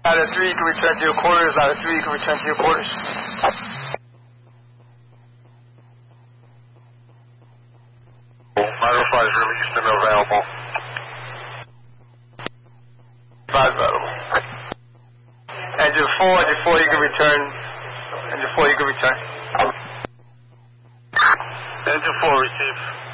Out of 3, you can return to your quarters. Out of 3, you can return to your quarters. Model 5 is released and available. 5 available. Engine 4, you can return. Engine 4, you can return. Engine 4, receive.